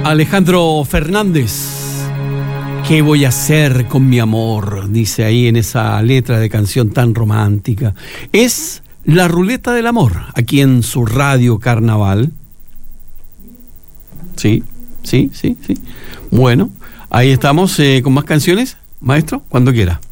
Alejandro Fernández. ¿Qué voy a hacer con mi amor? Dice ahí en esa letra de canción tan romántica. Es la ruleta del amor, aquí en su radio Carnaval. Sí. Bueno, ahí estamos con más canciones. Maestro, cuando quiera.